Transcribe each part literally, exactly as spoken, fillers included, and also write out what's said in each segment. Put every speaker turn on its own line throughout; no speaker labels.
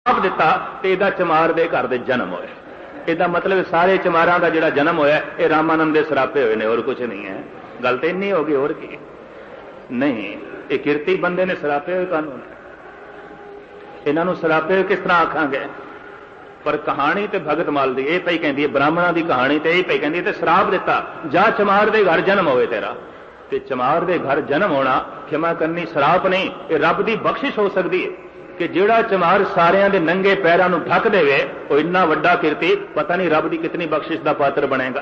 आप दिता तो यदा चमार दे घर दे जन्म होए। ਇਹਦਾ मतलब सारे चमारां ਦਾ ਜਿਹੜਾ जन्म होया ये रामानंद ਦੇ सरापे होए ने, और कुछ नहीं है। गल तो इन्नी हो गई, और की नहीं। ये किरती बंदे ने सरापे हुए कानून, इन्हों सरापे हुए किस तरह आखांगे। पर कहानी तो भगत माल दी ये पई कहती है, ब्राह्मणों की कहानी तो यही पई कहती है, श्राप दिता जा चमार दे घर जन्म होए तेरा। ते चमार दे घर जन्म होना क्षमा करनी श्राप नहीं, ये रब की बख्शिश हो सकती है कि जिहड़ा चमार सारियां दे नंगे पैरां नूं ढक देवे वो इन्ना वड्डा किरती, पता नहीं रब की कितनी बख्शिश का पात्र बनेगा।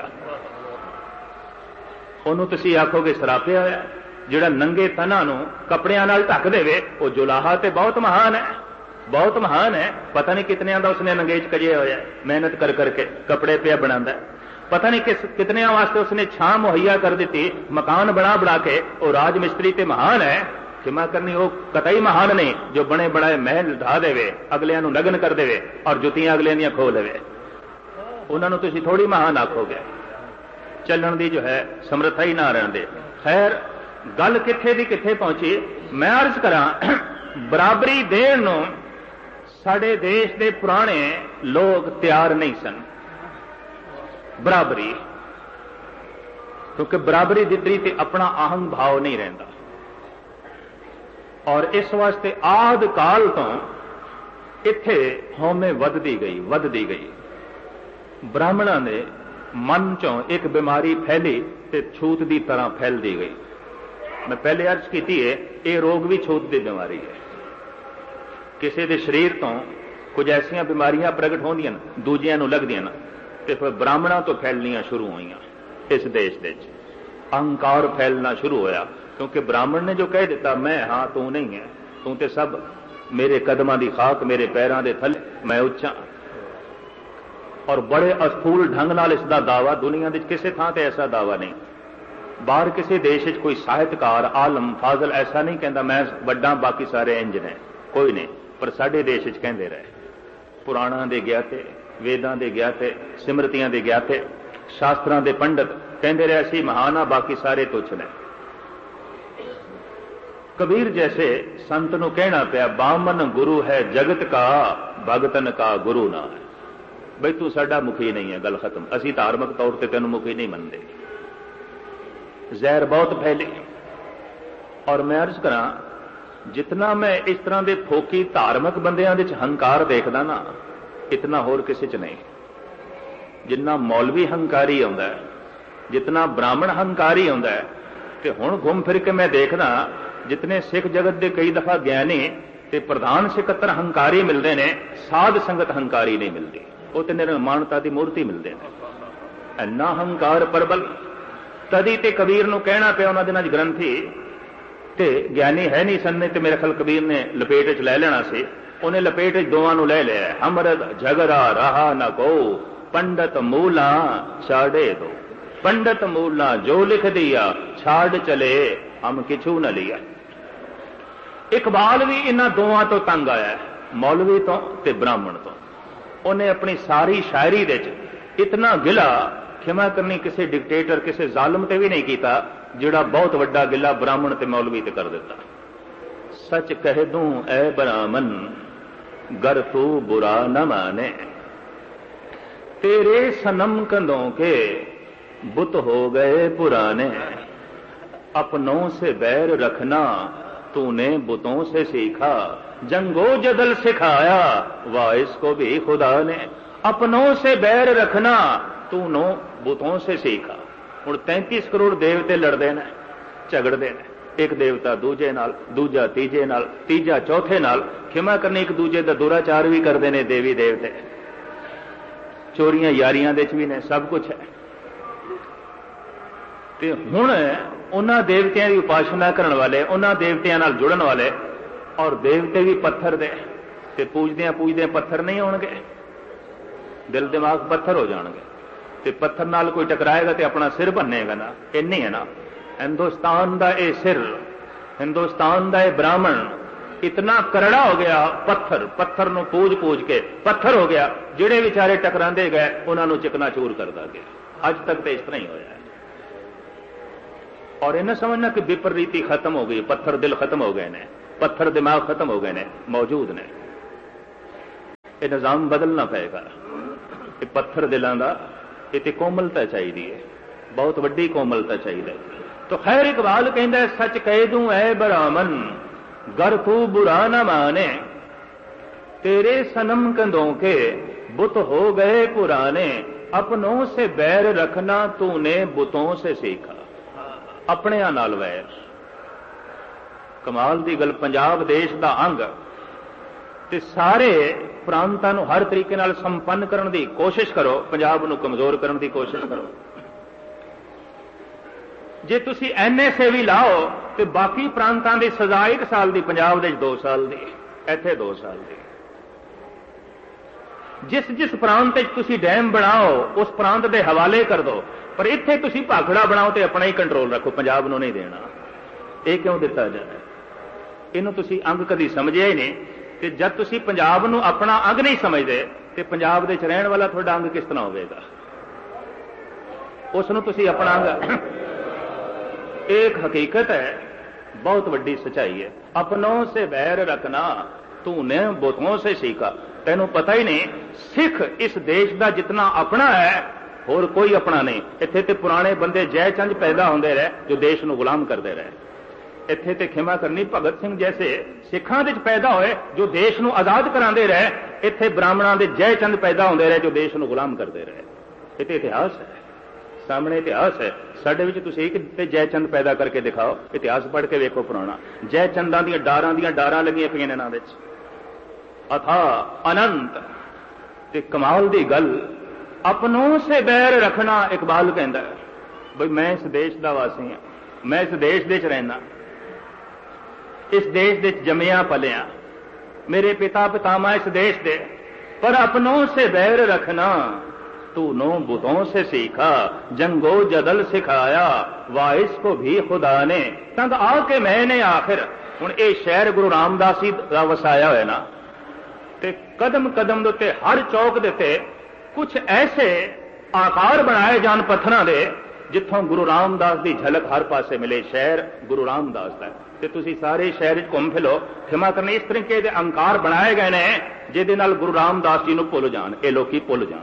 उहनूं तुसीं आखोगे सरापिया होया। जिहड़ा नंगे तनां नूं कपड़ियां नाल ढक देवे वो जुलाहा ते बहुत महान है, बहुत महान है। पता नहीं कितनियां दा उसने नंगेज कजे होया, मेहनत कर करके कपड़े पिया बनांदा है। पता नहीं किस कितनियां वास्ते उसने छां मुहैया कर दी, मकान बना बना के। वो राज मिस्त्री ते महान है, क्षमा करनी वो कतई महान नहीं जो बने बनाए महल ढा देवे, अगलियां नूं नगन कर देवे और जुतियां अगलियां दियां खो लेवे। उन्होंने तुसीं थोड़ी महान आखोगे, चलण दी जो है समर्था ही ना रहण दे। खैर गल किथे दी किथे पहुंची। मैं अर्ज करां बराबरी देण नूं साडे देश दे पुराने लोग तैयार नहीं सन। बराबरी क्योंकि बराबरी दित्ती ते अपना अहंग भाव नहीं रहिंदा, और इस वास्ते आद काल तो इत्थे हौमे वधदी गई वधदी गई। ब्राह्मणों ने मन चों एक बीमारी फैली ते छूत की तरह फैलती गई। मैं पहले अर्ज की है ये रोग भी छूत की बीमारी है। किसी के शरीर तो कुछ ऐसिया बीमारियां प्रगट होंदियां दूजियां नूं लगदियां ना, ते फिर ब्राह्मणों तो फैलनियां शुरू हुईयां। इस देश दे अहंकार फैलना शुरू होया, क्योंकि ब्राह्मण ने जो कह दिता मैं हाँ तू नहीं है, तू तो सब मेरे कदमां दी खाक मेरे पैरों के थले, मैं उच्चा। और बड़े अस्थूल ढंग नाल इसका दावा दुनिया के किसी थां ते ऐसा दावा नहीं। बाहर किसी देश कोई साहित्यकार आलम फाजल ऐसा नहीं कहता मैं वड्डा बाकी सारे इंज ने, कोई नहीं। पर साडे देश कहते रहे, पुराणा दे ज्ञाते, वेदां दे ज्ञाते, सिमरतियां दे ज्ञाते, शास्त्रां दे पंडित कहते रहे असीं महान, बाकी सारे तुच्छ ने। कबीर जैसे संत नूं कहना पिया बामन गुरु है जगत का, भगतन का गुरु ना है। बई तू साडा मुखी नहीं है, गल खत्म। असीं धार्मिक तौर पर तेनों मुखी नहीं मनते। जहर बहुत फैली। और मैं अर्ज करा जितना मैं इस तरह के फोकी धार्मिक बंदियां दे हंकार देखदा ना, इतना होर किसी च नहीं। जिन्ना मौलवी हंकारी आउंदा है, जितना ब्राह्मण हंकारी आउंदा है, ते हुण घूम फिर के मैं देखदा जितने सिख जगत के कई दफा ज्ञानी ते प्रधान सिकत्तर हंकारी मिलते हैं, साध संगत हंकारी नहीं मिलती। वो तो निर्माणता की मूर्ति मिलते हैं। इन्ना हंकार प्रबल तदी ते कबीर नूं कहना पिया उन्हां दिनां च ग्रंथी ते ज्ञानी है नहीं सन, ते मेरे ख्याल कबीर ने लपेट च लै लेना सी। उन्हें लपेट च दोवां नूं लै लिया। हमरद झगड़ा रहा न को, पंडित मूला छाड़े दो। पंडित मूला जो लिख दिया, छाड़ चले हम किछू न लिया। इकबाल भी इन्हां दोवां तो तंग आया, मौलवी तो ते ब्राह्मण तो। उन्हें अपनी सारी शायरी दे इतना गिला क्षमा करनी किसी डिक्टेटर किसी जालम ते भी नहीं किया, जिहड़ा बहुत वड्डा गिला ब्राह्मण ते मौलवी ते कर दिता। सच कह दूं ऐ ब्राह्मण गर तू बुरा न माने, तेरे सनम कंधों के बुत हो गए पुराने। अपनों से बैर रखना तूने बुतों से सीखा, जंगो जदल सिखाया वाह इसको भी खुदा ने। अपनों से बैर रखना तूनो बुतों से सीखा। हुण तैंतीस करोड़ देवते लड़ते हैं, झगड़ते हैं, एक देवता दूजे नाल, दूजा तीजे नाल, तीजा चौथे नाल। क्षमा करनी एक दूजे का दुराचार भी करते हैं देवी देवते, चोरियां यारियां दे भी ने, सब कुछ है। ते हुण उन्हां देवतियां की उपासना करने वाले, उन्हां देवतियां नाल जुड़न वाले, और देवते भी पत्थर दे ते पूजदियां पूजदियां पत्थर नहीं होणगे, दिल दिमाग पत्थर हो जाणगे। ते पत्थर नाल कोई टकराएगा तो अपना सिर भन्नेगा ना, इन्नी है ना। हिंदुस्तान का यह सिर, हिंदुस्तान का यह ब्राह्मण इतना करड़ा हो गया, पत्थर पत्थर नूं पूज पूज के पत्थर हो गया। जिहड़े विचारे टकरांदे गए उन्होंने चिकना चूर करता गया। अज तक तो इस तरह ही होया है। और इन्हें समझना कि विपरीति खत्म हो गई, पत्थर दिल खत्म हो गए ने, पत्थर दिमाग खत्म हो गए ने, मौजूद ने। ये निज़ाम बदलना पेगा। ये पत्थर दिलों का, ये कोमलता चाहिए है, बहुत वड्डी कोमलता चाहिए। तो खैर इकबाल कहता है, सच कह दूं ऐ ब्राह्मण गर तू बुरा न माने, तेरे सनम कंधों के बुत हो गए पुराने, अपनों से बैर रखना तूने बुतों से सीखा। अपने नाल वैर। कमाल दी गल, पंजाब देश दा अंग ते सारे प्रांतां नूं हर तरीके नाल संपन्न करन दी कोशिश करो, पंजाब नूं कमजोर करन दी कोशिश करो। जे तुसी एन एस ए भी लाओ तो बाकी प्रांतां दी सजा एक साल दी, पंजाब दे दो साल दी, इत्थे दो साल दी। जिस जिस प्रांत तुसी डैम बनाओ उस प्रांत दे हवाले कर दो, पर इत्थे तुसी भाखड़ा बनाओ तो अपना ही कंट्रोल रखो, पंजाब नूं नहीं देना। ये क्यों दिता जाए? इनू तुसी अंग कदी समझिया ही नहीं। कि जब तुसी पंजाब नूं अपना अंग नहीं समझते तो पंजाब दे च रहण वाला तुहाडा अंग किस तरह होवेगा? उसनूं तुसी अपना अंग। एक हकीकत है, बहुत वड्डी सच्चाई है। अपनों से बैर रखना तूने बुतों से सीखा। तैनूं पता ही नहीं, सिख इस देश का जितना अपना है होर कोई अपना नहीं। इत्थे ते पुराने बंदे जय चंद पैदा होंदे रहे जो देश नूं गुलाम करते रहे। इत्थे ते खिमा करनी भगत सिंह जैसे सिखां दे पैदा होए जो देश नूं आजाद करांदे रहे। इत्थे ब्राह्मणां दे जय चंद पैदा होंदे रहे जो देश नूं गुलाम करते रहे। ये ते इतिहास है, सामने इतिहास है। साडे विच तुसीं एक ते जय चंद पैदा करके दिखाओ, इतिहास पढ़ के वेखो पुराना। जय चंदां दीयां डारां दीयां डारां लगियां पईआं इन्हां विच, अथा अनंत। ते कमाल दी गल, अपनों से बैर रखना। इकबाल कहंदा है बई मैं इस देश दा वासी हां, मैं इस देश दे च रहना, इस देश दे जमिया पलिया, मेरे पिता पितामह इस देश दे, पर अपनों से बैर रखना तूनों बुतों से सीखा। जंगो जदल सिखाया वाइस को भी खुदा ने, तंग आके मैंने आखिर। हुण ये शहर गुरु रामदास जी दा वसाया होया ना, ते कदम कदम दे उत्ते हर चौक दे उत्ते कुछ ऐसे आकार बनाए जान पत्थरां दे जिथों गुरु रामदास की झलक हर पासे मिले। शहर गुरु रामदास का ते तुसी सारे शहर घूम फिलो, खिमा करने इस तरीके के अंकार बनाए गए ने जिहदे नाल गुरु रामदास जी नूं भुल जान, ये लोकी भुल जान।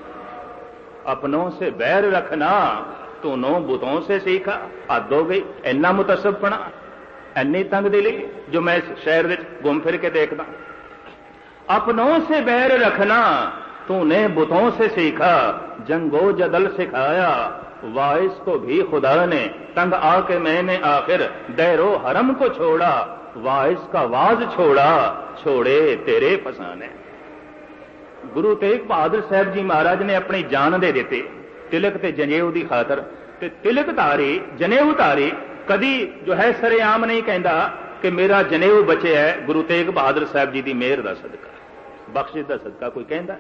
अपनों से बैर रखना तूनों बुतों से सीखा। हद हो गई, इन्ना मुतसबपना, इन्नी तंग दिली जो मैं इस शहर में घूम फिर के देखदा। अपनों से बैर रखना तूने बुतों से सीखा, जंगो जदल सिखाया वाइस को भी खुदा ने, तंग आके मैंने आखिर दैरो हरम को छोड़ा, वाइस का वाज छोड़ा छोड़े तेरे फसाने। गुरु तेग बहादुर साहब जी महाराज ने अपनी जान दे दिते तिलक ते जनेऊ की खातर। ते तिलक धारी जनेऊ धारी कदी जो है सरेआम नहीं कहता कि मेरा जनेऊ बचे है गुरु तेग बहादुर साहब जी की मेहर का सदका, बख्शिश का सदका। कोई कहता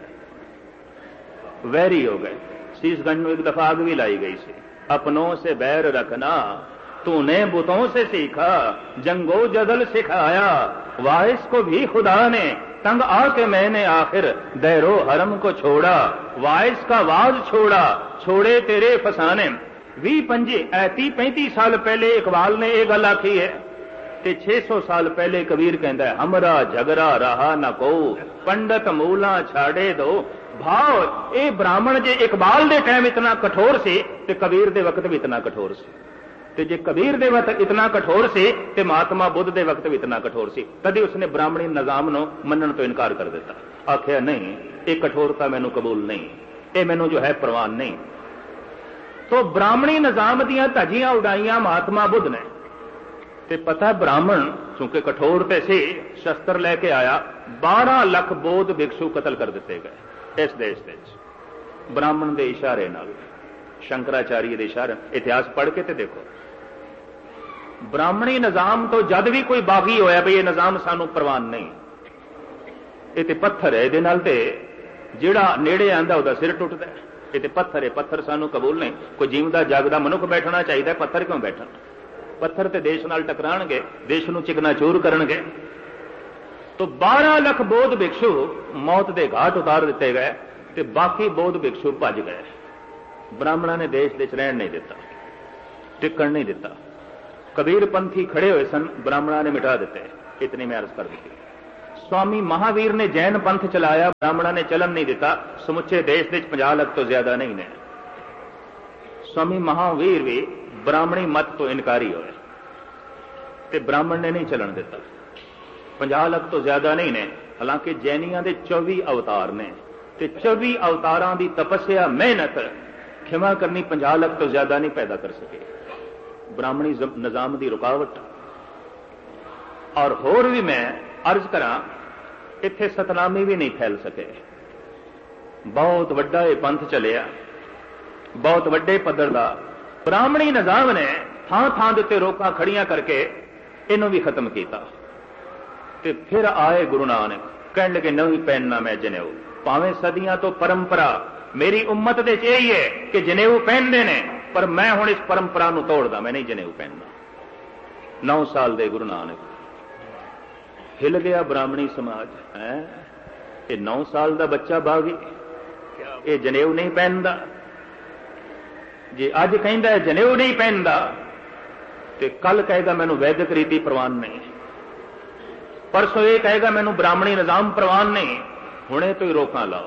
है वैरी हो गए। शीशगंज में एक दफा आग भी लाई गई सी। अपनों से बैर रखना तूने बुतों से सीखा, जंगो जदल सिखाया वाइस को भी खुदा ने, तंग आके मैंने आखिर दैरो हरम को छोड़ा, वाइस का वाज छोड़ा छोड़े तेरे फसाने। भी पंजी ऐती पैंती साल पहले इकबाल ने यह गल आखी है ते छे सौ साल पहले कबीर कहता है हमरा झगड़ा रहा न को, पंडित मूला छाड़े दो। भाव ये ब्राह्मण जे इकबाल दे टाइम इतना कठोर से ते कबीर दे वक्त भी इतना कठोर से, ते जे कबीर दे वक्त इतना कठोर से ते महात्मा बुद्ध दे वक्त भी इतना कठोर से। कभी उसने ब्राह्मणी निजाम नो मनन तो इनकार कर देता, आख्या नहीं ये कठोरता मैनू कबूल नहीं, ये मैनू जो है प्रवान नहीं। तो ब्राह्मणी निजाम दियां धजियां उड़ाइयां महात्मा बुद्ध ने। ते पता ब्राह्मण चूंकि कठोर ते से शस्त्र लेके आया, बारह लख बौद्ध भिक्षु कतल कर दिते गए इस देश दे ब्राह्मण के इशारे नाल, शंकराचार्य के इशारे। इतिहास पढ़ के ते देखो, ब्राह्मणी निजाम तो जद भी कोई बागी होया भी ये निजाम सानू प्रवान नहीं, ये ते पत्थर है, ये ते जिहड़ा नेड़े आंदा उहदा सिर टुटदा है। ये ते पत्थर है, पत्थर सानू कबूल नहीं। कोई जीवदा जागदा मनुख बैठना चाहिए, पत्थर क्यों बैठन? पत्थर ते देश नाल टकराणगे, देश नूं चिकनाचूर करनगे। तो बारह लख बौद्ध भिक्षु मौत के घाट उतार दिते गए ते बाकी बौद्ध भिक्षु भज गए। ब्राह्मणों ने देश दे रहन नहीं दिता, टिकण नहीं दिता। कबीर पंथी खड़े हुए सन, ब्राह्मणों ने मिटा दिते। इतनी मैं अर्ज कर दी। स्वामी महावीर ने जैन पंथ चलाया, ब्राह्मणा ने चलन नहीं दिता। समुचे देश के पचास लाख तो ज्यादा नहीं ने। स्वामी महावीर भी ब्राह्मणी मत तो इनकारी होए ते ब्राह्मण ने नहीं चलन दिता। पचास लाख तो ज्यादा नहीं ने। हालांकि जैनियां दे चौबी अवतार ने ते चौबी अवतारां दी तपस्या मेहनत खिमा करनी पचास लाख तो ज्यादा नहीं पैदा कर सके। ब्राह्मणी निजाम की रुकावट। और होर भी मैं अर्ज करा, इत्थे सतनामी भी नहीं फैल सके। बहुत वड्डा ये पंथ चलिया, बहुत वड्डे पद्धर का। ब्राह्मणी निजाम ने थां थां दे रोकां खड़ियां करके इनू भी खत्म किया। ते फिर आए गुरु नानक, कहने लगे नहीं पहनना मैं जनेऊ। भावें सदियां तो परंपरा मेरी उम्मत दे च यही है कि जनेऊ पहनते ने, पर मैं हुण इस परंपरा नूं तोड़दा, मैं नहीं जनेऊ पहनना। नौ साल दे गुरु नानक। हिल गया ब्राह्मणी समाज है। ये नौ साल का बच्चा बागी, ये जनेऊ नहीं पहनता। जे अज कहता जनेऊ नहीं पहनता तो कल कहेगा मैनू वैदिक रीति प्रवान नहीं, परसों ये कहेगा मैनू ब्राह्मणी निजाम प्रवान नहीं। हुणे तो ही रोकां लाओ।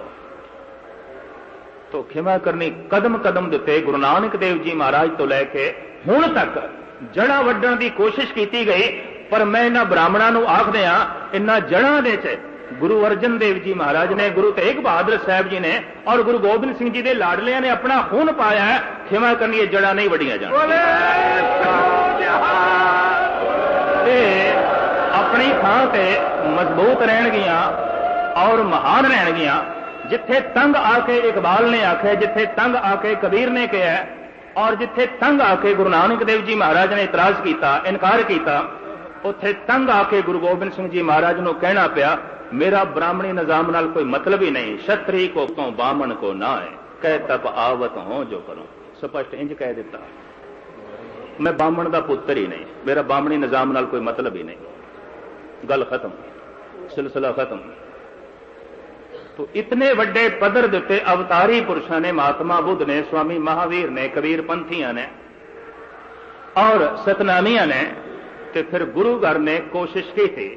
तो खिमा करनी कदम कदम दिते गुरु नानक देव जी महाराज तो लैके हुण तक जड़ा वड्डण की कोशिश की गई। पर मैं इन्हां ब्राह्मणां नूं आख दिया, इन्हां जड़ां दे च गुरु अर्जन देव जी महाराज ने, गुरु तेग बहादुर साहब जी ने और गुरु गोबिंद सिंह जी के लाडलियां ने अपना खून पाया है। खिमा करनी ये जड़ां नहीं वड्डियां जाण। अपनी थां ते मजबूत रहणगियां और महान रहणगियां। जिथे तंग आके इकबाल ने आखे, जिथे तंग आके कबीर ने कहा, और जिथे तंग आके गुरु नानक देव जी महाराज ने इतराज किया, इनकार किया, उत्थे तंग आके गुरु गोबिंद सिंह जी महाराज को कहना पिया, मेरा ब्राह्मणी निजाम नाल कोई मतलब ही नहीं। क्षत्रिय को तो बामन को ना है, कह तप आवत हो जो करो। स्पष्ट इंज कह दिता, मैं बामन का पुत्र ही नहीं, मेरा बामणी निजाम नाल कोई मतलब ही नहीं। गल खत्म, सिलसिला खत्म। तो इतने वड्डे पदर दिते अवतारी पुरुषों ने, महात्मा बुद्ध ने, स्वामी महावीर ने, कबीर पंथियां ने और सतनामियां ने। ते फिर गुरु घर ने कोशिश की थी।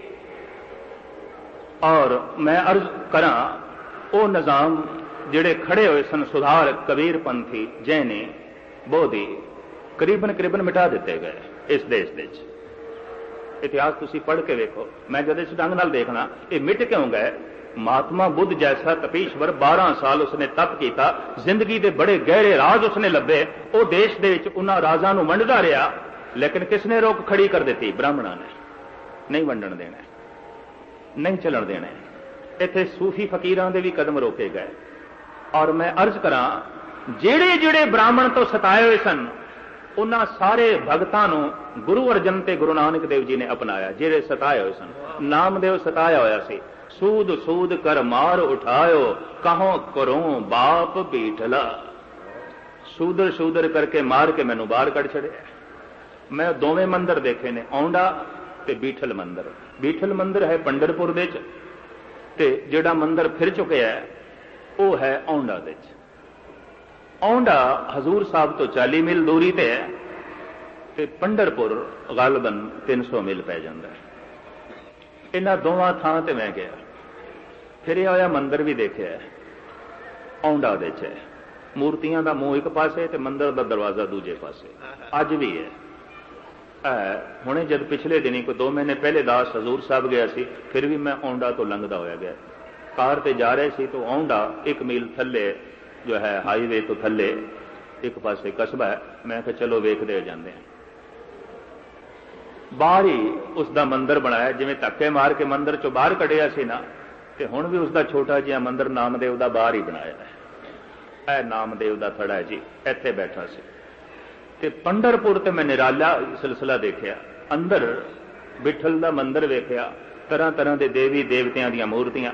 और मैं अर्ज करा, वो निजाम जिहड़े खड़े हुए सन सुधार, कबीर पंथी, जैनी, बोधी, करीबन करीबन मिटा दिते गए इस देश दे। इतिहास तुसी पढ़ के वेखो। मैं जब इस ढंग नाल देखना ये मिट क्यों गए। महात्मा बुद्ध जैसा तपीश्वर बारह साल उसने तप किया, जिंदगी के बड़े गहरे राज उसने लभे। वो देश दे विच उन्हां राजां नूं वंडदा रहा, लेकिन किसने रोक खड़ी कर दी? ब्राह्मणों ने। नहीं वंडण देना, नहीं चलन देना। इत्थे सूफी फकीरां दे भी कदम रोके गए। और मैं अर्ज करा, जेड़े जेड़े ब्राह्मण तो सताए हुए सन, उन्हां सारे भगतां नूं गुरु अर्जन ते गुरु नानक देव जी ने अपनाया। जेड़े सताए हुए सन, नामदेव सताया होया सी, सूद सूद कर मार उठायो, कहो करो बाप बीठला। सूदर सूदर करके मार के मैनू बाहर कढ़ छड़िया। मैं दोवें मंदिर देखे ने, औंडा ते बीठल मंदिर। बीठल मंदिर है पंडरपुर दे च, ते जिहड़ा मंदिर फिर चुके है वो है औंडा दे च। औंडा हजूर साहब तो चाली मील दूरी ते है, ते पंडरपुर गालबन तीन सौ मील पै जाता है। इन्हां दोवां थां ते मैं गया, फिरिया होया मंदिर भी देखिया। औंडा दे च मूर्तियां दा मूँह एक पासे ते मंदिर दा दरवाजा दूजे पासे। अज भी है। हुणे जब पिछले दिनी कोई दो महीने पहले दास हजूर साहब गया सी, फिर भी मैं औंडा तो लंघदा होया गया। कार ते जा रहे सी तो औंडा एक मील थल्ले जो है हाईवे तो थल्ले एक पासे कस्बा है। मैं कहा चलो वेखदे जांदे हैं। बाहर ही उसका मंदिर बनाया, जिवें धक्के मार के मंदिर चो बाहर कढ़िया सी ना, ते हुण भी उसका छोटा जिहा मंदिर नामदेव का बाहर ही बनाया है। ऐ नामदेव का थड़ा है जी, इत्थे बैठा सी। ते पंडरपुर ते मैं निराला सिलसिला देखिया। अंदर बिठल का मंदिर वेखिया, तरह तरह के देवी देवतियां दी मूर्तियां।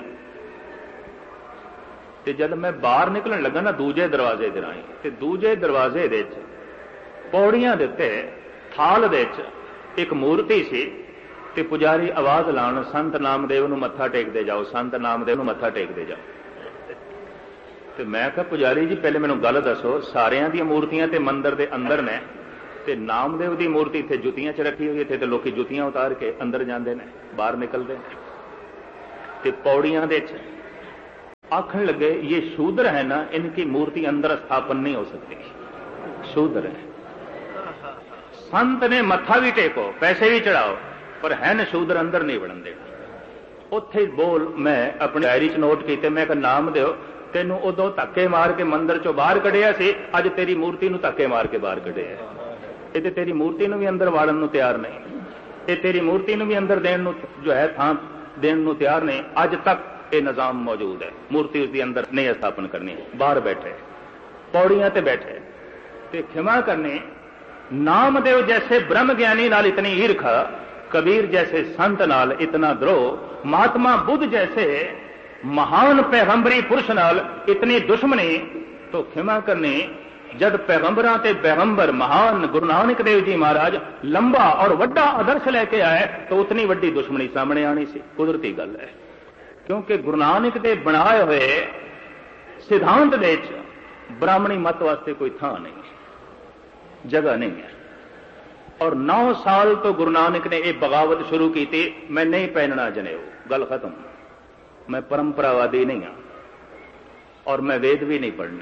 ते जब मैं बाहर निकलन लगा ना दूजे दरवाजे दे राहीं, ते दूजे दरवाजे दे पौड़ियां दे उत्ते थाल दे एक मूर्ति सी, ते पुजारी आवाज लाण, संत नामदेव नूं मत्था टेकदे जाओ, संत नामदेव नूं मत्था टेकदे जाओ। ते मैं कहा पुजारी जी पहले मैनूं गल दसो, सारियां दी मूर्तियां ते मंदिर दे अंदर ने, ते नामदेव दी मूर्ति इत्थे जुत्तियां च रखी हुई, इत्थे ते लोकी जुत्तियां उतार के अंदर जांदे ने, बाहर निकलदे ने। ते पौड़ियां दे आखन लगे ये शूद्र है ना, इनकी मूर्ति अंदर स्थापन नहीं हो सकती, शूद्र है। संत ने मत्था भी टेको, पैसे भी चढ़ाओ, पर है न शूद्र अंदर नहीं बढ़न देना। उत्थे बोल मैं अपनी डायरी च नोट किए, मैं कहा नाम दिओ, तेनों उदों धक्के मार के मंदिर चों बाहर कढ़िया सी, अज तेरी मूर्ति नूं धक्के मार के बाहर कढ़िया। ये ते तेरी मूर्ति नूं भी अंदर वाड़न नूं तैयार नहीं, ये तेरी मूर्ति नूं भी अंदर देण नूं जो है थां देण नूं तैयार नहीं। अज तक ये निजाम मौजूद है, मूर्ति उसकी अंदर नहीं स्थापन करनी, बाहर बैठे पौड़ियां ते बैठे। ते क्षमा करनी, नामदेव जैसे ब्रह्म ज्ञानी नाल इतनी ईर्खा, कबीर जैसे संत नाल इतना द्रोह, महात्मा बुद्ध जैसे महान पैगंबरी पुरुष नाल इतनी दुश्मनी, तो क्षमा करनी जब पैगंबरां ते पैगंबर महान गुरु नानक देव जी महाराज लंबा और वड्डा आदर्श लेके आए, तो उतनी वड्डी दुश्मनी सामने आनी सी। कुदरती गल है, क्योंकि गुरु नानक दे बनाए हुए सिद्धांत दे ब्राह्मणी मत वास्ते कोई थां नहीं, जगह नहीं है। और नौ साल तो गुरु नानक ने यह बगावत शुरू की थी, मैं नहीं पहनना जनेऊ, गल खत्म, मैं परंपरावादी नहीं हाँ और मैं वेद भी नहीं पढ़ना।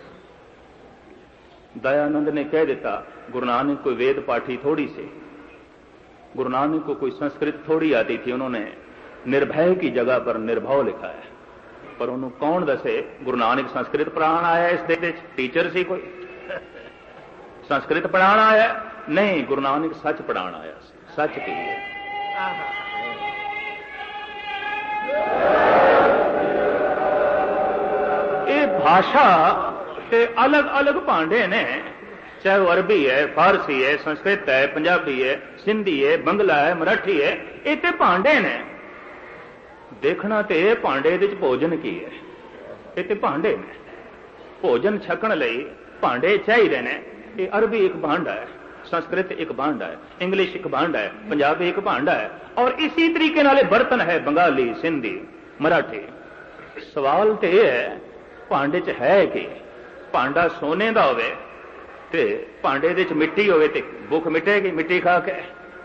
दयानंद ने कह दिता, गुरु नानक कोई वेद पाठी थोड़ी से, गुरु नानक को कोई संस्कृत थोड़ी आती थी, उन्होंने निर्भय की जगह पर निर्भव लिखा है। पर उन्होंने कौन दसे गुरु नानक संस्कृत पढ़ाना आया, इस देश टीचर सी कोई संस्कृत पढ़ाना आया नहीं, गुरु नानक सच पढ़ाना आया, सच की है। ये भाषा के अलग अलग भांडे ने, चाहे वो अरबी है, फारसी है, संस्कृत है, पंजाबी है, सिंधी है, बंगला है, मराठी है, ये तो भांडे ने। देखना तो यह भांडे दे भोजन की है, ये तो भांडे ने, भोजन छकण लई भांडे चाहिए ने। ये अरबी एक भांडा है, संस्कृत एक भांडा है, इंग्लिश एक भांडा है, पंजाबी एक भांडा है, और इसी तरीके नाले बर्तन है बंगाली, सिंधी, मराठी। सवाल तो यह है भांडे च है कि भांडा सोने का होवे ते भांडे दे च मिट्टी होवे ते भुख मिटेगी मिट्टी खा के,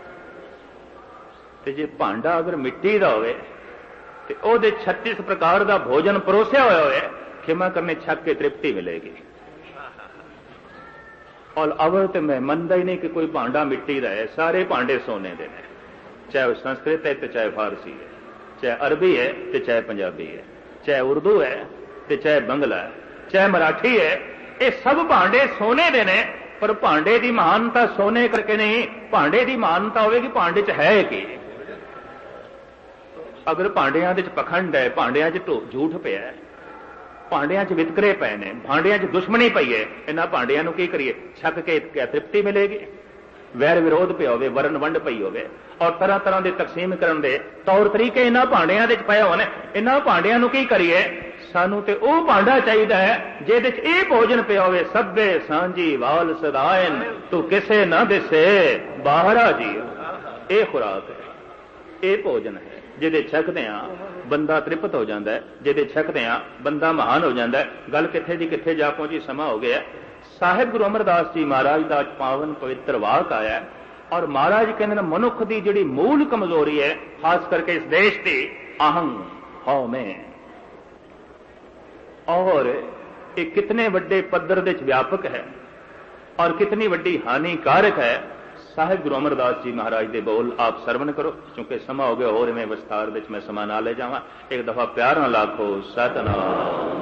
ते जे भांडा अगर मिट्टी का होवे ते ओहदे छत्तीस प्रकार का भोजन परोसिया होया होवे, खिमा करने छक के तृप्ति मिलेगी। और अवल तो मैं मनता ही नहीं कि कोई भांडा मिट्टी का है, सारे भांडे सोने के हैं, चाहे संस्कृत है तो चाहे फारसी है, चाहे अरबी है तो चाहे पंजाबी है, चाहे उर्दू है तो चाहे बंगला है, चाहे मराठी है, ये सब भांडे सोने के ने। पर भांडे की महानता सोने करके नहीं, भांडे की महानता होगी भांडे च है कि। अगर भांडिया च पखंड है, भांडिया च झूठ पिया है, भांडिया च वितकरे पे ने, भांडिया च दुश्मनी पई है, इन्हां भांडिया नूं की करिए, छक के क्या तृप्ति मिलेगी? वैर विरोध पे होवे, वरण वंड पई होवे, और तरह तरह के तकसीम करन दे तौर तरीके इन्हां भांडिया दे पए होने, इन्हां भांडिया नूं की करिए? सानू ते ओ भांडा चाहिए है जिहदे च इह भोजन पिया होवे, सभे सांझी वाल सदायन तू किसे ना दिसे बाहरा जी। ये खुराक है, ये भोजन है जिहदे छकदे आ बंदा तृप्त हो जाता है, जिहदे छकदे आ बंदा महान हो जाता है। गल कित्थे दी कित्थे जा पहुंची, समा हो गया। साहिब गुरु अमरदास जी महाराज का पावन पवित्र वाक आया, और महाराज कहते हैं मनुख की जिहड़ी मूल कमजोरी है, खास करके इस देश की, अहं हौ में, और ये कितने वड्डे पद्धर दे व्यापक है और कितनी वड्डी हानिकारक है। साहिब गुरु अमरदास जी महाराज के बोल आप सरवण करो, क्योंकि समा हो गया होर में विस्तार विच मैं समा ना ले जावां। एक दफा प्यार ना लाखो सतनाम।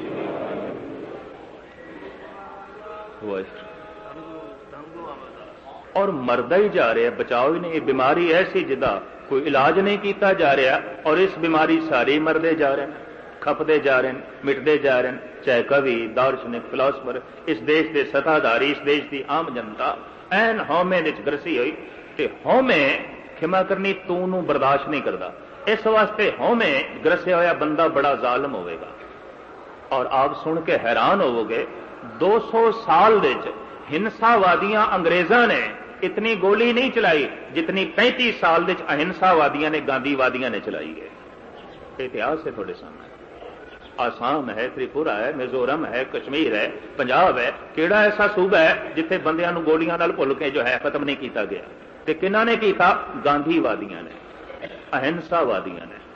और मरदा ही जा रहा, बचाओ ही नहीं। ये बीमारी ऐसी जिदा कोई इलाज नहीं किया जा रहा, और इस बीमारी सारे मरदे जा रहे हैं, खपते जा रहे हैं, मिटते जा रहे हैं। चाहे कवि, दार्शनिक, फिलोसफर, इस देश के सत्ताधारी, इस देश की आम जनता ऐन हौमे विच ग्रसी हुई, ते हौमे खिमा करनी तू नू बर्दाश्त नहीं करता। इस वास्ते हौमे ग्रसिया होया बंदा बड़ा जालम होवेगा। और आप सुन के हैरान होवोगे, दो सौ साल विच हिंसावादियां अंग्रेजां ने इतनी गोली नहीं चलाई जितनी पैंतीस साल विच अहिंसावादियां ने, गांधीवादियां ने चलाई है। इतिहास है थोड़े सामने। आसाम है, त्रिपुरा है, मिजोरम है, कश्मीर है, पंजाब है, केड़ा ऐसा सूबा है जिथे बंदियां नूं गोलियां नाल भुल के जो है खत्म नहीं किया गया? ते किन्हां ने कीता? गांधीवादियां ने, अहिंसावादियां ने।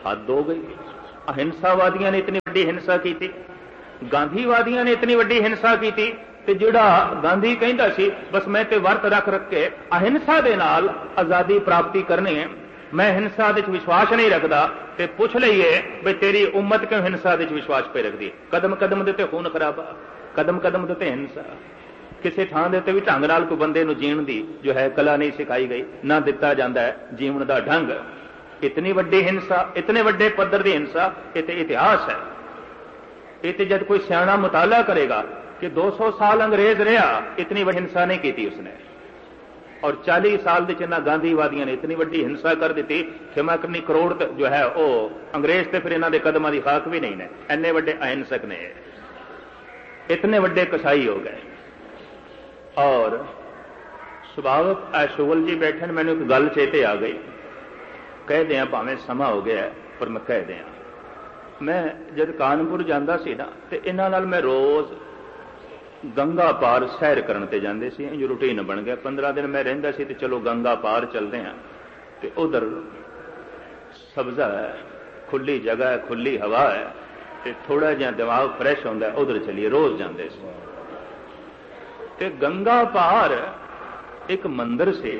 हद हो गई। अहिंसावादियों ने इतनी वड्डी हिंसा की थी, गांधीवादियों ने इतनी वड्डी हिंसा की थी, ते जिहड़ा गांधी कहंदा सी बस मैं ते वर्त रख रख के अहिंसा दे नाल आज़ादी प्राप्ति करनी है, मैं हिंसा दे विश्वास नहीं रखता, ते पुछ लईए भी तेरी उम्मत क्यों हिंसा दे विश्वास पे रखती है। कदम कदम दे ते खून खराबा, कदम कदम दे ते हिंसा, किसी थां दे ते भी ढंग नाल कोई बंदे नूं जीण दी जो है कला नहीं सिखाई गई, ना दिता जांदा है जीवन दा ढंग। इतनी वड्डी हिंसा, इतने वड्डे पद्धर दी हिंसा, ये ते इतिहास है। ये ते जब कोई सियाणा मुताला करेगा कि दो सौ साल अंग्रेज रहा, इतनी वड्डी हिंसा नहीं की उसने, और चालीस साल दे चिन्ना गांधीवादियों ने इतनी वड्डी हिंसा कर दी कि मैं कितनी करोड़ जो है वो अंग्रेज ते फिर इन्हां दे कदमां दी खाक भी नहीं ने, इन्ने वड्डे अहिंसक ने, इतने वड्डे कसाई हो गए। और सुभावक शुगल जी बैठे ने, मैंने एक गल चेते आ गई, कह दें भावें समा हो गया पर मैं कह दें, मैं जब कानपुर जाता सी ना तो इन्हां नाल मैं रोज़ गंगा पार सैर करन ते जांदे सी, इंज रूटीन बन गया। पंद्रह दिन मैं रहिंदा सी ते चलो गंगा पार चलते हैं, तो उधर सब्जा है, खुली जगह है, खुली हवा है, तो थोड़ा जिहा दिमाग फ्रैश होंदा है, उधर चलिए रोज़ जांदे सी। ते गंगा पार एक मंदिर से,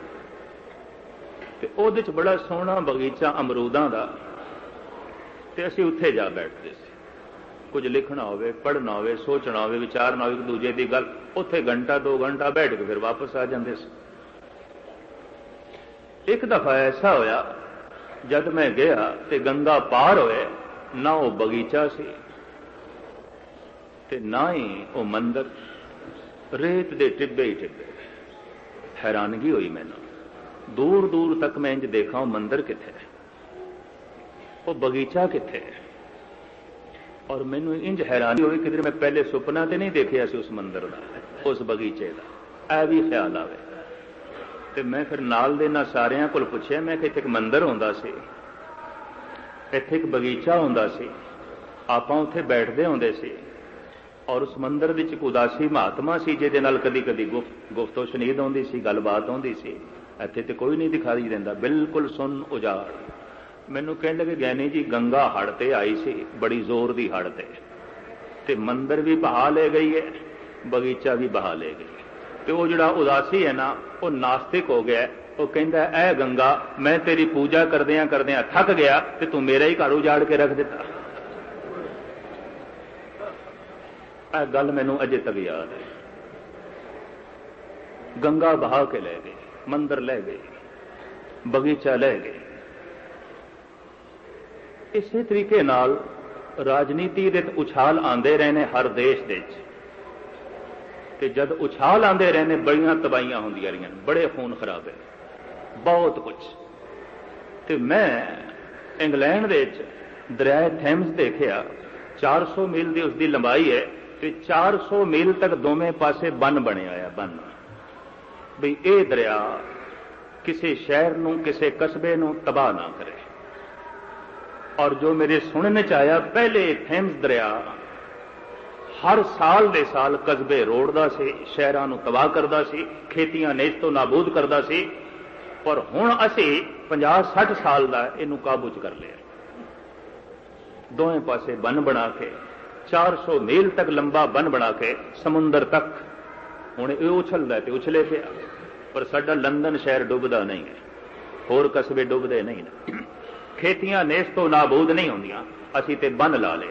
ते ओहदे च बड़ा सोहना बगीचा अमरूदां दा, ते असीं उत्थे जा बैठते सी। कुछ लिखना होवे, पढ़ना होवे, सोचना होवे, विचारना होवे एक दूजे की गल, उत्थे घंटा दो घंटा बैठ के फिर वापस आ जाते सी। एक दफा ऐसा होया जब मैं गया ते गंगा पार होए, ना वो बगीचा सी ते ना ही वो मंदिर, रेत दे टिब्बे ही टिब्बे। हैरानगी हुई मैनू, दूर दूर तक मैं इंज देखा मंदिर किथे, वो बगीचा किथे, और मैनू इंज हैरानी हुई कि मैं पहले सुपना तो नहीं देखिया सी उस मंदिर का, उस बगीचे का, ऐ भी ख्याल आवे। ते मैं फिर नाल दे ना सारियां कोल पुछया, मैं कि इत्थे एक मंदिर हुंदा सी, इत्थे एक बगीचा हुंदा सी, आपां उत्थे बैठदे हुंदे सी, और उस मंदिर विच एक उदासी महात्मा सी जिहदे नाल कदी कदी गुफ्त गुफ्तो शनीद होंदी सी, गलबात होंदी सी। इत्थे ते कोई नहीं दिखाई देंदा, बिल्कुल सुन उजाड़। मैनू कहने लगे ज्ञानी जी गंगा हड़ ते आई सी, बड़ी जोर दी हड़ ते, ते मंदिर भी बहा ले गई है, बगीचा भी बहा ले गई। ते वो जिहड़ा उदासी है ना, वो नास्तिक हो गया। वो कहंदा ऐ गंगा, मैं तेरी पूजा करदियां करदियां थक गया, ते तू मेरा ही घर उजाड़ के रख दिता। ऐ गल मैनू अजे तक याद है। गंगा बहा के ले गई, मंदिर ले गई, बगीचा ले गई। इसी तरीके नाल राजनीति दे उछाल आंदे रहने हर देश दे, ते जद उछाल आंदे रहने बड़ियां तबाहियां होंदियां रहियां, बड़े खून खराबे, बहुत कुछ। ते मैं इंग्लैंड दे दरिया थैम्स देखिया, चार सौ मील की उसकी लंबाई है, ते चार सौ मील तक दोवें पासे बन बने आया, बन भी ये दरिया किसी शहर नूं, किसी कस्बे नूं तबाह ना करे। और जो मेरे सुनने च आया, पहले थैम्स दरिया हर साल दे साल कस्बे रोड़दा सी, शहरां नूं तबाह करदा सी, खेतियां नेस्तों नाबूद करदा सी, पर हुण असीं पचास साठ साल दा इहनूं काबू च कर लिया। दोवें पासे बन बना के, चार सौ मील तक लंबा बन बना के समुंदर तक हुण ये उछलदा है ते उछले पिया, पर साडा लंदन शहर डुबदा नहीं है, होर कस्बे डुबदे नहीं ने, खेतियां नेस्तों नाबूद नहीं होंदियां, असीं ते बन ला लिया।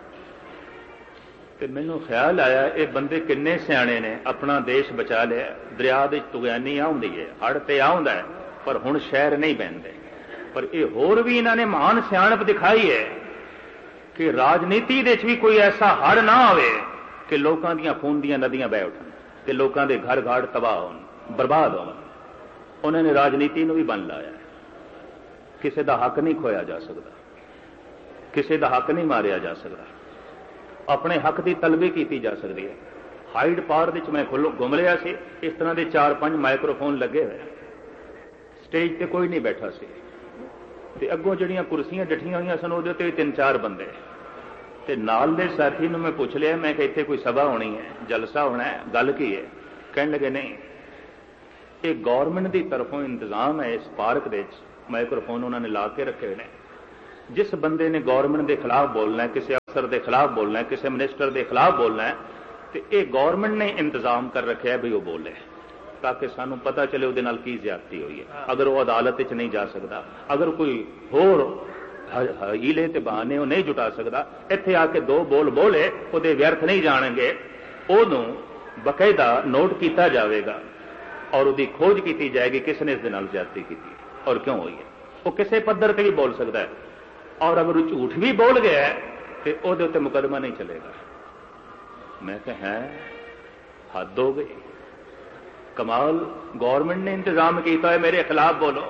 ते मैनू ख्याल आया ये बंदे किन्ने सियाणे ने, अपना देश बचा लिया। दरिया दे तुगैनी आउंदी है, हड़ ते आउंदा है, पर हुण शहर नहीं बहंदे। पर ये होर भी इन्हां ने महान सियाणप दिखाई है कि राजनीति दे भी कोई ऐसा हड़ ना आवे कि लोकां दीयां खून दीयां नदियां बह उठन ते लोकां दे घर घाट तबाह होण, बर्बाद होण। उन्होंने राजनीति नूं भी बन लाया। किसी का हक नहीं खोया जा सकता, किसी का हक नहीं मारिया जा सकता, अपने हक की तलबी की जा सकती है। हाइड पार्क मैं घुम रहा सी, इस तरह के चार पांच माइक्रोफोन लगे हुए, स्टेज पर कोई नहीं बैठा सी, ते अगों जड़ियां कुर्सियां डठियां हुई सन उहदे ते तीन चार बंदे, ते नाल दे साथी नूं मैं पुछ लिया, मैं कि इत्थे कोई सभा होनी है, जलसा होना है, गल की है? कहने लगे नहीं, ये गौरमेंट की तरफों इंतजाम है, इस पार्क दे माइक्रोफोन उन्होंने ला के रखे हुए हैं, जिस बंदे ने गौरमेंट के खिलाफ बोलना है, किसी अफसर के खिलाफ बोलना है, किसी मिनिस्टर के खिलाफ बोलना है, तो यह गौरमेंट ने इंतजाम कर रखा है भी वह बोले, ताकि सानू पता चले उहदे नाल की ज्यादती हुई है। अगर वह अदालत च नहीं जा सकता, अगर कोई होर हीले ते बहाने वो नहीं जुटा सकता, इत्थे आके दो बोल बोले उहदे व्यर्थ नहीं जाणगे, उहनूं बकायदा नोट किया जाएगा और उसकी खोज की जाएगी किसने इस दे नाल ज्यादती की और क्यों हुई है। वो किसी पद्धर से भी बोल सकता है, और अगर वो झूठ भी बोल गया है तो ਉਹਦੇ ਉੱਤੇ मुकदमा नहीं चलेगा। मैं कह है हद हो गई, कमाल, गवर्नमेंट ने इंतजाम किया है मेरे खिलाफ बोलो,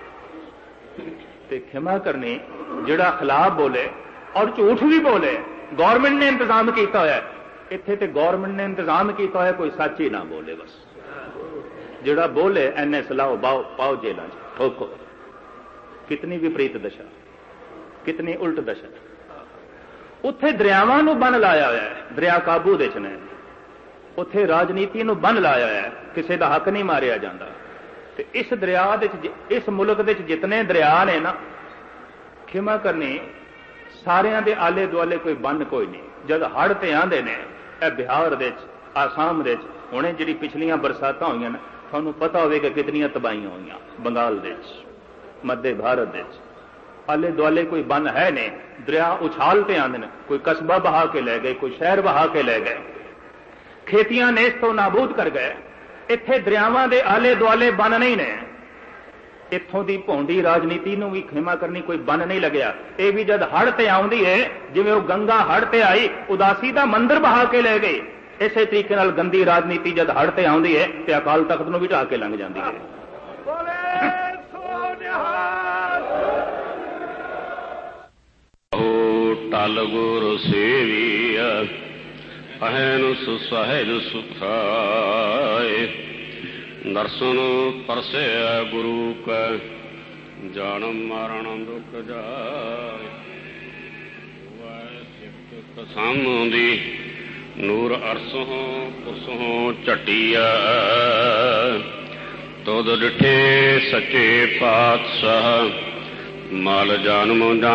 तो खिमा करनी जिहड़ा खिलाफ बोले और झूठ भी बोले, गवर्नमेंट ने इंतजाम किया है। इत्थे ते गवर्नमेंट ने इंतजाम किया है, कोई सच ही ना बोले, बस जिहड़ा बोले एने सलाह पाओ पाओ जेलों ठोको। कितनी विपरीत दशा, कितनी उल्ट दशा। उत्थे दरियावां नूं बन लाया होया है, दरिया काबू दे च ने, उत्थे राजनीति नूं बन लाया है, किसी का हक नहीं मारिया जाता। ते इस दरिया दे च, इस मुल्क दे च जितने दरिया ने ना, खिमा करनी सारियां दे आले दुआले कोई बन कोई नहीं। जद हड़ ते आंदे ने ए बिहार दे च, आसाम दे च, हुणे जिहड़ी पिछलियां बरसातां होईयां ने, तुहानूं पता होवेगा कितनियां तबाहियां होईयां बंगाल दे च, मध्य भारत दे च, आले दुआले कोई बन है नहीं। दरिया उछालते आंदे ने, कोई कस्बा बहा के ले गए, कोई शहर बहा के ले गए, खेतियां ने इस तो नाबूद कर गए। इत्थे दरियावां दे आले दुआले बन नहीं ने, इत्थों दी भौंडी राजनीति नूं भी खिमा करनी कोई बन नहीं लग्या। ये भी जद हड़ ते आउंदी है, जिवें वो गंगा हड़ ते आई उदासी दा मंदिर बहा के ले गई, इसे तरीके नाल गंदी राजनीति जद हड़ ते आउंदी है ते अकाल तख्त नूं भी ढा के लंघ जांदी है।
टल गुरु सेविया अहनुस सहज सुखाए, दर्शन परसे गुरु का जन्म मरण दुख जाए। सामदी नूर अरसों पुरसों चटिया, तुद डिठे सच्चे पातशाह, माल जन्म